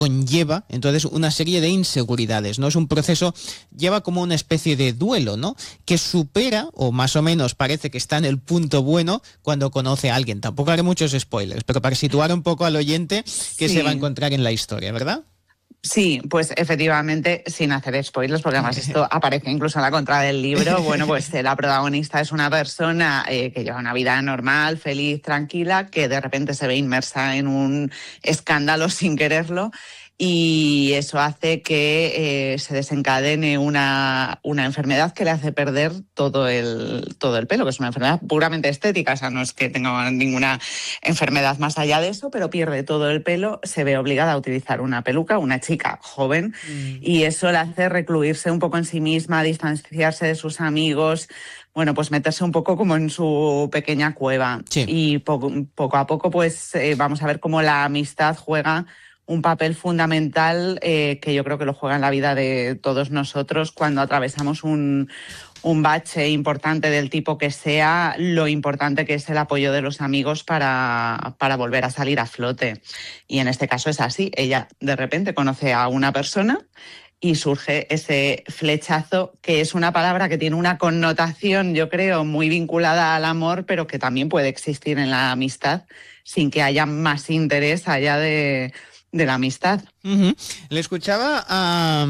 conlleva entonces una serie de inseguridades, ¿no? Es un proceso, lleva como una especie de duelo, ¿no? Que supera, o más o menos parece que está en el punto bueno cuando conoce a alguien. Tampoco haré muchos spoilers, pero para situar un poco al oyente que se va a encontrar en la historia, ¿verdad? Sí, pues efectivamente, sin hacer spoilers, porque además esto aparece incluso en la contrada del libro, bueno, pues la protagonista es una persona que lleva una vida normal, feliz, tranquila, que de repente se ve inmersa en un escándalo sin quererlo, y eso hace que se desencadene una enfermedad que le hace perder todo el pelo, que es una enfermedad puramente estética, o sea, no es que tenga ninguna enfermedad más allá de eso, pero pierde todo el pelo, se ve obligada a utilizar una peluca, una chica joven, y eso le hace recluirse un poco en sí misma, distanciarse de sus amigos, bueno, pues meterse un poco como en su pequeña cueva. Sí. Y poco a poco, pues vamos a ver cómo la amistad juega un papel fundamental, que yo creo que lo juega en la vida de todos nosotros cuando atravesamos un bache importante del tipo que sea, lo importante que es el apoyo de los amigos para volver a salir a flote. Y en este caso es así, ella de repente conoce a una persona y surge ese flechazo, que es una palabra que tiene una connotación, yo creo, muy vinculada al amor, pero que también puede existir en la amistad sin que haya más interés allá de la amistad. Le escuchaba a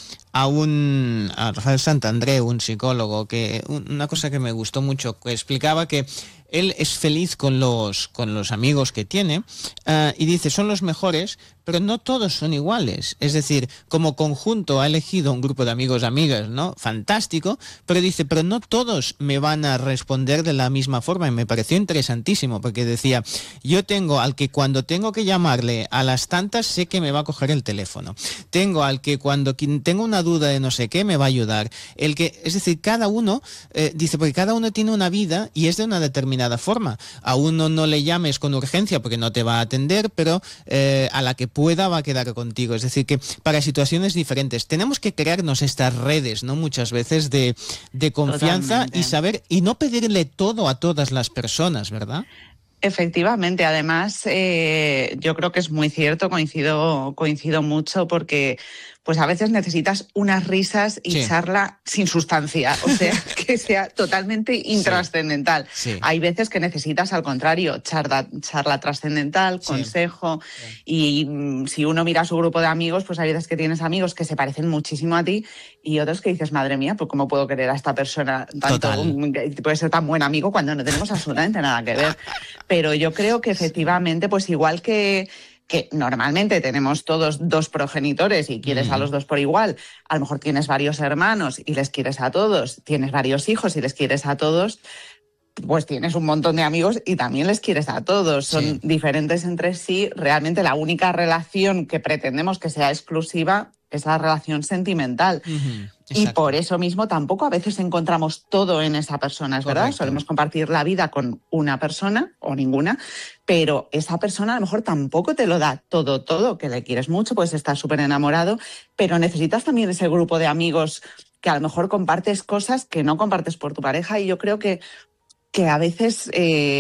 Rafael Santandreu, un psicólogo, que una cosa que me gustó mucho, que explicaba que él es feliz con los amigos que tiene, y dice, son los mejores, pero no todos son iguales. Es decir, como conjunto ha elegido un grupo de amigos, amigas, ¿no? Fantástico, pero dice, pero no todos me van a responder de la misma forma. Y me pareció interesantísimo, porque decía, yo tengo al que cuando tengo que llamarle a las tantas sé que me va a coger el teléfono. Tengo al que cuando tengo una duda de no sé qué me va a ayudar. Es decir, cada uno, dice, porque cada uno tiene una vida y es de una determinada forma. A uno no le llames con urgencia porque no te va a atender, pero a la que pueda va a quedar contigo. Es decir, que para situaciones diferentes tenemos que crearnos estas redes, ¿no? Muchas veces de confianza. Totalmente. Y saber, y no pedirle todo a todas las personas, ¿verdad? Efectivamente, además yo creo que es muy cierto, coincido mucho, porque pues a veces necesitas unas risas y charla sin sustancia, o sea, que sea totalmente intrascendental. Sí. Hay veces que necesitas, al contrario, charla trascendental, consejo, y si uno mira a su grupo de amigos, pues hay veces que tienes amigos que se parecen muchísimo a ti y otros que dices, madre mía, pues cómo puedo querer a esta persona tanto, que puede ser tan buen amigo cuando no tenemos absolutamente nada que ver. Pero yo creo que efectivamente, pues igual que normalmente tenemos todos dos progenitores y quieres a los dos por igual, a lo mejor tienes varios hermanos y les quieres a todos, tienes varios hijos y les quieres a todos, pues tienes un montón de amigos y también les quieres a todos. Son diferentes entre sí. Realmente la única relación que pretendemos que sea exclusiva es la relación sentimental. Y por eso mismo tampoco a veces encontramos todo en esa persona, es verdad. Solemos compartir la vida con una persona o ninguna, pero esa persona a lo mejor tampoco te lo da todo, que le quieres mucho, puedes estar súper enamorado, pero necesitas también ese grupo de amigos que a lo mejor compartes cosas que no compartes por tu pareja, y yo creo que a veces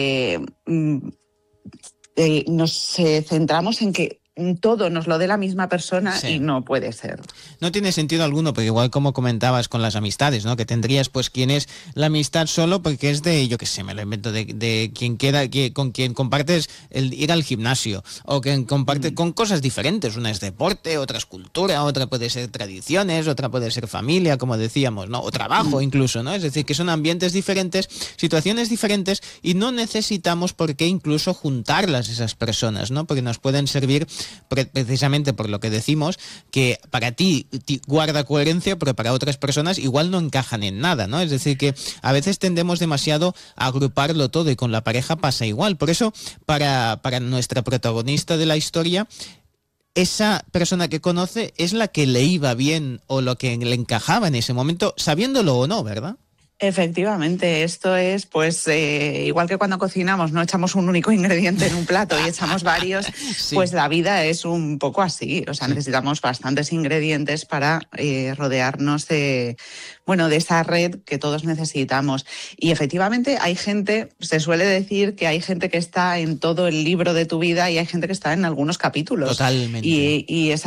nos centramos en que todo nos lo dé la misma persona y no puede ser. No tiene sentido alguno, porque igual como comentabas con las amistades, ¿no? Que tendrías pues quien es la amistad solo porque es de, yo qué sé, me lo invento, de quien queda, con quien compartes el ir al gimnasio, o quien comparte con cosas diferentes. Una es deporte, otra es cultura, otra puede ser tradiciones, otra puede ser familia, como decíamos, ¿no? O trabajo incluso, ¿no? Es decir, que son ambientes diferentes, situaciones diferentes, y no necesitamos por qué incluso juntarlas esas personas, ¿no? Porque nos pueden servir precisamente por lo que decimos, que para ti guarda coherencia, pero para otras personas igual no encajan en nada, ¿no? Es decir, que a veces tendemos demasiado a agruparlo todo, y con la pareja pasa igual. Por eso, para nuestra protagonista de la historia, esa persona que conoce es la que le iba bien o lo que le encajaba en ese momento, sabiéndolo o no, ¿verdad? Efectivamente, esto es pues igual que cuando cocinamos no echamos un único ingrediente en un plato y echamos varios, pues la vida es un poco así, o sea, necesitamos bastantes ingredientes para rodearnos de esa red que todos necesitamos. Y efectivamente hay gente, se suele decir que hay gente que está en todo el libro de tu vida y hay gente que está en algunos capítulos. Totalmente. Y esa